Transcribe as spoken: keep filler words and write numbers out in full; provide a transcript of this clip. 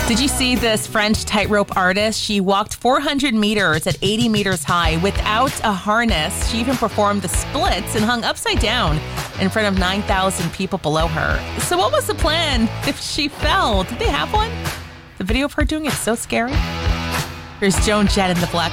Did you see this French tightrope artist? She walked four hundred meters at eighty meters high without a harness. She even performed the splits and hung upside down in front of nine thousand people below her. So what was the plan if she fell? Did they have one? The video of her doing it is so scary. Here's Joan Jett in the Black